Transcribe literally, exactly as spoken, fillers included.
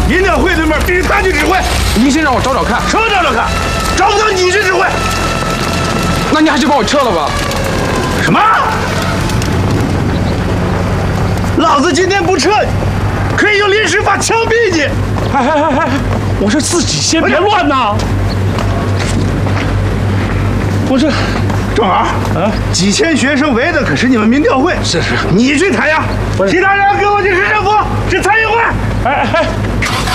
民调会对面必须他去指挥。 您先让我找找看。 什么找找看？找不到你去指挥。 那你还是把我撤了吧。 什么？老子今天不撤你，可以用临时法枪毙你！ 哎哎哎哎，我说自己先别乱呐！我这正好啊，几千学生围的可是你们民调会， 是是， 你去采样，其他人跟我去市政府，是参议会。 哎哎哎。